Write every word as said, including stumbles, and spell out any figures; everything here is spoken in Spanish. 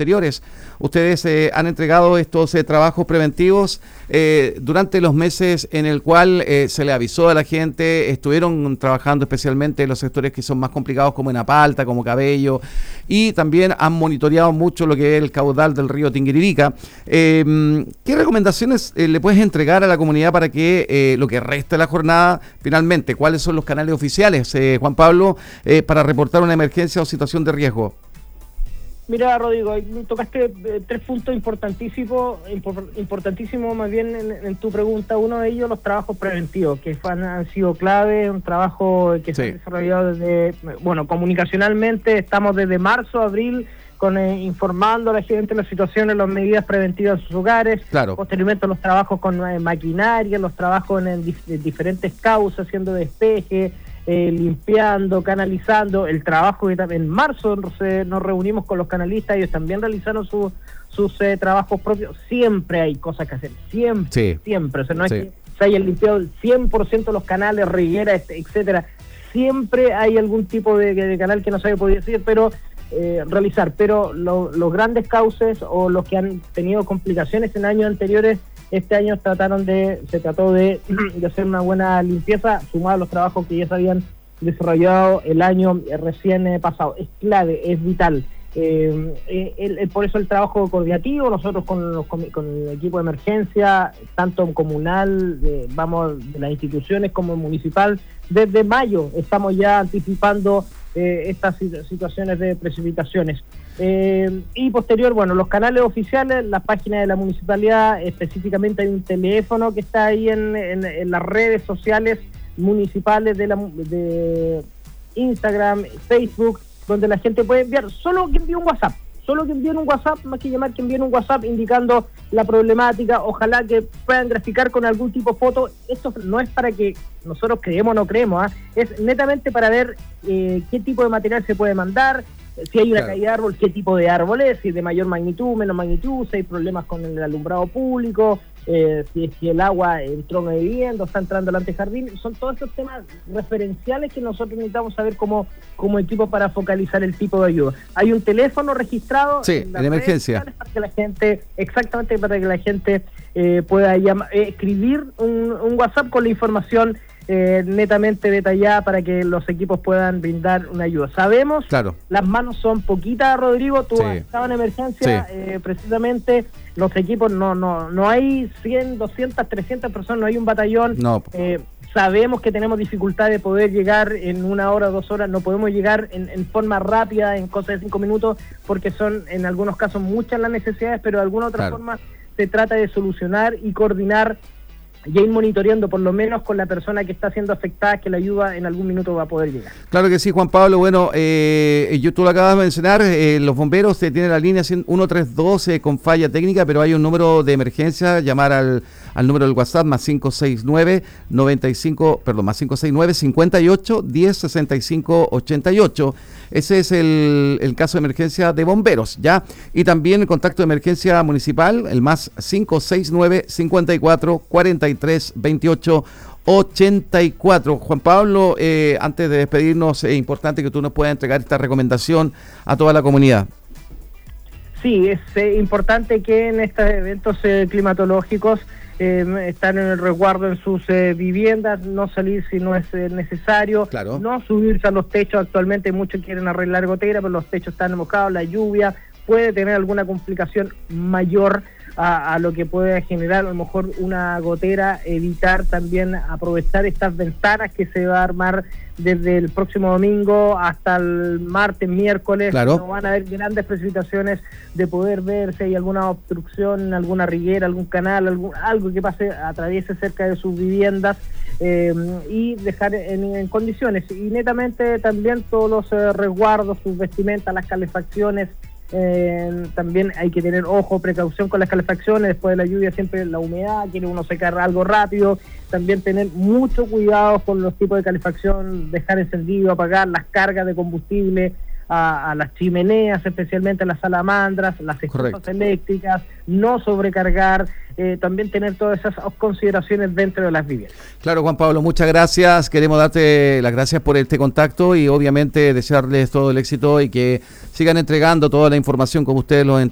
anteriores. Ustedes eh, han entregado estos eh, trabajos preventivos eh, durante los meses en el cual eh, se le avisó a la gente, estuvieron trabajando especialmente en los sectores que son más complicados como en Apalta, como Cabello, y también han monitoreado mucho lo que es el caudal del río Tinguiririca. Eh, ¿Qué recomendaciones eh, le puedes entregar a la comunidad para que eh, lo que resta de la jornada, finalmente, cuáles son los canales oficiales, eh, Juan Pablo, eh, para reportar una emergencia o situación de riesgo? Mira, Rodrigo, tocaste eh, tres puntos importantísimos, impor, importantísimos más bien en, en tu pregunta. Uno de ellos, los trabajos preventivos, que han, han sido clave, un trabajo que sí. se ha desarrollado desde, bueno, comunicacionalmente, estamos desde marzo, abril, con eh, informando a la gente de las situaciones, las medidas preventivas en sus hogares, claro. Posteriormente los trabajos con eh, maquinaria, los trabajos en, en, dif en diferentes causas, haciendo despeje, Eh, limpiando, canalizando, el trabajo que también en marzo nos, eh, nos reunimos con los canalistas, ellos también realizaron su, sus eh, trabajos propios. Siempre hay cosas que hacer, siempre, sí. siempre, o sea, no sí. es que se hayan limpiado el cien por ciento los canales, rigueras, etcétera, siempre hay algún tipo de, de canal que no se haya podido decir, pero eh, realizar, pero lo, los grandes cauces o los que han tenido complicaciones en años anteriores, este año trataron de, se trató de, de hacer una buena limpieza, sumado a los trabajos que ya se habían desarrollado el año recién eh, pasado. Es clave, es vital. Eh, eh, el, el, por eso el trabajo coordinativo, nosotros con, los, con, con el equipo de emergencia, tanto comunal, eh, vamos de las instituciones como municipal, desde mayo estamos ya anticipando eh, estas situaciones de precipitaciones. Eh, y posterior, bueno, los canales oficiales, las páginas de la municipalidad, específicamente hay un teléfono que está ahí en, en, en las redes sociales municipales de, la, de Instagram, Facebook, donde la gente puede enviar, solo que envíe un WhatsApp, solo que envíen un WhatsApp, más que llamar, que envíen un WhatsApp indicando la problemática, ojalá que puedan graficar con algún tipo de foto. Esto no es para que nosotros creemos o no creemos, ¿eh? Es netamente para ver eh, qué tipo de material se puede mandar, si hay una claro. caída de árbol, qué tipo de árbol es, si es de mayor magnitud, menor magnitud, si hay problemas con el alumbrado público, eh, si, si el agua entró en una vivienda, está entrando al antejardín. Son todos esos temas referenciales que nosotros necesitamos saber como, como equipo para focalizar el tipo de ayuda. Hay un teléfono registrado sí, en, en emergencia para que la gente, exactamente para que la gente eh, pueda llamar, eh, escribir un, un WhatsApp con la información Eh, netamente detallada para que los equipos puedan brindar una ayuda. Sabemos, claro. las manos son poquitas, Rodrigo, tú sí. has estado en emergencia, sí. eh, precisamente los equipos, no no no hay cien, doscientas, trescientas personas, no hay un batallón, no. eh, sabemos que tenemos dificultad de poder llegar en una hora o dos horas, no podemos llegar en, en forma rápida, en cosa de cinco minutos, porque son en algunos casos muchas las necesidades, pero de alguna otra claro. forma se trata de solucionar y coordinar y ir monitoreando por lo menos con la persona que está siendo afectada, que la ayuda en algún minuto va a poder llegar. Claro que sí, Juan Pablo. Bueno, eh, yo tú lo acabas de mencionar, eh, los bomberos eh, tienen la línea uno tres dos eh, con falla técnica, pero hay un número de emergencia, llamar al, al número del WhatsApp más cinco seis nueve, noventa y cinco, perdón, más cinco seis nueve, cincuenta y ocho, diez, sesenta y cinco, ochenta y ocho. Ese es el, el caso de emergencia de bomberos, ¿ya? Y también el contacto de emergencia municipal, el más cinco seis nueve, cincuenta y cuatro, cuarenta y tres, veintiocho, ochenta y cuatro. Juan Pablo, eh, antes de despedirnos, es importante que tú nos puedas entregar esta recomendación a toda la comunidad. Sí, es eh, importante que en estos eventos eh, climatológicos eh, están en el resguardo en sus eh, viviendas, no salir si no es eh, necesario, claro. no subirse a los techos. Actualmente muchos quieren arreglar gotera, pero los techos están mojados, la lluvia puede tener alguna complicación mayor a, a lo que puede generar a lo mejor una gotera. Evitar también aprovechar estas ventanas que se va a armar desde el próximo domingo hasta el martes, miércoles, claro. no van a haber grandes precipitaciones, de poder ver si hay alguna obstrucción, alguna riguera, algún canal, algún, algo que pase, atraviese cerca de sus viviendas, eh, y dejar en, en condiciones. Y netamente también todos los eh, resguardos, sus vestimentas, las calefacciones. Eh, también hay que tener ojo, precaución con las calefacciones, después de la lluvia siempre la humedad, quiere uno secar algo rápido, también tener mucho cuidado con los tipos de calefacción, dejar encendido, apagar las cargas de combustible a, a las chimeneas, especialmente a las salamandras, las estufas eléctricas, no sobrecargar, eh, también tener todas esas consideraciones dentro de las viviendas. Claro, Juan Pablo, muchas gracias, queremos darte las gracias por este contacto y obviamente desearles todo el éxito y que sigan entregando toda la información como ustedes lo